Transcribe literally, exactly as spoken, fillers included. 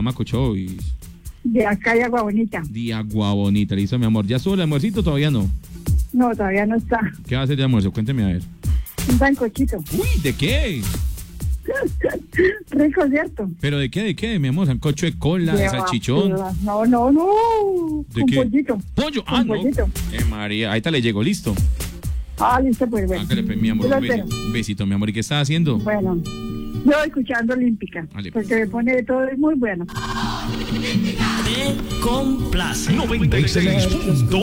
llama Cochovis? De acá de Agua Bonita. De Agua Bonita, listo, mi amor. ¿Ya estuvo el almuercito? Todavía no. No, todavía no está. ¿Qué va a hacer de almuerzo? Cuénteme a ver. Un sancochito. Uy, ¿de qué? Rico, ¿cierto? ¿Pero de qué, de qué, mi amor? ¿Sancocho de cola, de salchichón? No, no, no. ¿De Con qué? pollito. ¿Pollo? Con Ah, no. pollito. Eh, María, ahí te le llegó, listo. Ah, listo, pues bueno. Ándale, pues, mi amor, Yo lo un espero. besito, un besito, mi amor. ¿Y qué estás haciendo? Bueno, yo escuchando Olímpica, Vale. porque me pone de todo, es muy bueno. Te complace. noventa y seis punto